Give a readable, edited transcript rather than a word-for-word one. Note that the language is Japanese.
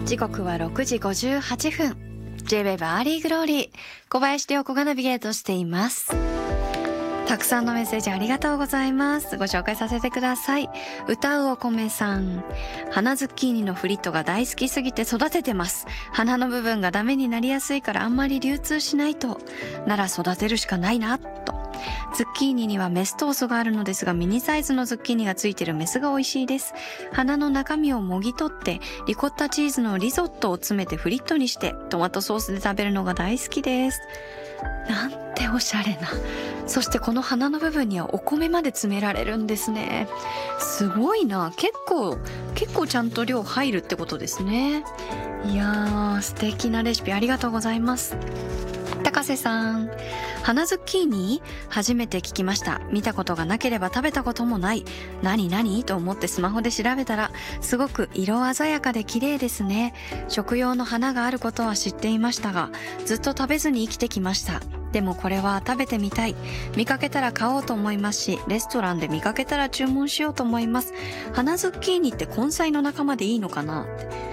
時刻は6時58分。J-Wave アーリーグローリー。小林涼子がナビゲートしています。たくさんのメッセージありがとうございます。ご紹介させてください。歌うお米さん。花ズッキーニのフリットが大好きすぎて育ててます。花の部分がダメになりやすいからあんまり流通しないと。なら育てるしかないな、と。ズッキーニにはメスとオスがあるのですが、ミニサイズのズッキーニがついてるメスが美味しいです。花の中身をもぎ取って、リコッタチーズのリゾットを詰めてフリットにして、トマトソースで食べるのが大好きです。なんておしゃれな。そしてこの花の部分にはお米まで詰められるんですね。すごいな。結構ちゃんと量入るってことですね。いやー、素敵なレシピありがとうございます。高瀬さん。花ズッキーニ初めて聞きました。見たことがなければ食べたこともない。何と思ってスマホで調べたら、すごく色鮮やかで綺麗ですね。食用の花があることは知っていましたが、ずっと食べずに生きてきました。でもこれは食べてみたい。見かけたら買おうと思いますし、レストランで見かけたら注文しようと思います。花ズッキーニって根菜の仲間でいいのかなって。